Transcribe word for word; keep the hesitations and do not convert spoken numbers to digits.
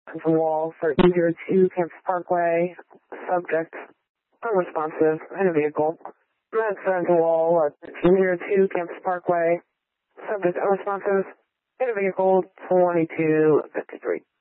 The wall for two zero two Campus Parkway. Subject unresponsive in a vehicle. Red front wall at two zero two Campus Parkway. Subject unresponsive in a vehicle twenty-two fifty-three.